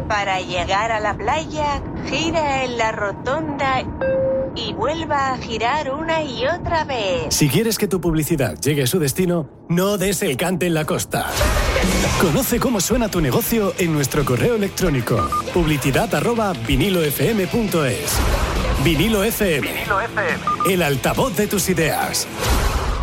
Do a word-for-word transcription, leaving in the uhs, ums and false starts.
Para llegar a la playa, gira en la rotonda y vuelva a girar una y otra vez. Si quieres que tu publicidad llegue a su destino, no des el cante en la costa. Conoce cómo suena tu negocio en nuestro correo electrónico publicidad arroba vinilofm punto es. Vinilo F M, Vinilo F M, el altavoz de tus ideas.